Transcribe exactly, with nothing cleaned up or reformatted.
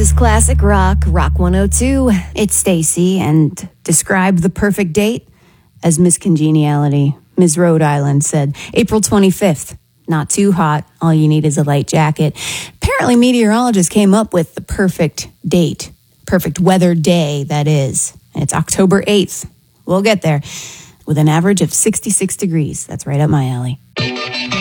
is Classic Rock, Rock one oh two. It's Stacy, and describe the perfect date as Miss Congeniality. Miz Rhode Island said, April twenty-fifth. Not too hot. All you need is a light jacket. Apparently, meteorologists came up with the perfect date. Perfect weather day, that is. And it's October eighth. We'll get there with an average of sixty-six degrees. That's right up my alley.